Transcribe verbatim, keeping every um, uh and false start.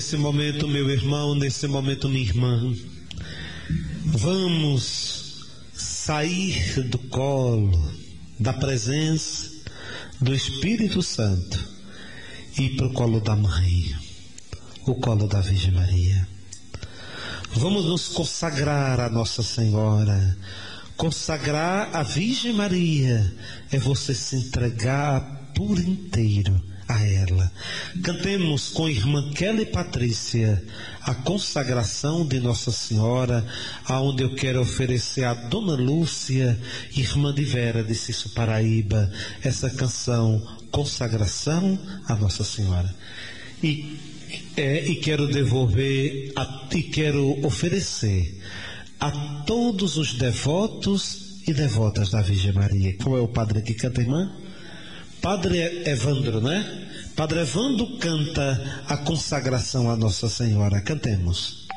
Nesse momento, meu irmão, nesse momento, minha irmã, vamos sair do colo, da presença do Espírito Santo e ir para o colo da Mãe, o colo da Virgem Maria. Vamos nos consagrar a Nossa Senhora. Consagrar a Virgem Maria é você se entregar por inteiro a ela. Cantemos com a irmã Kelly Patrícia a consagração de Nossa Senhora, aonde eu quero oferecer a Dona Lúcia, irmã de Vera de Cício Paraíba, essa canção Consagração a Nossa Senhora. E, é, e quero devolver a, e quero oferecer a todos os devotos e devotas da Virgem Maria. Qual é o padre que canta, irmã? Padre Evandro, né? Padre Evandro canta a consagração a Nossa Senhora. Cantemos.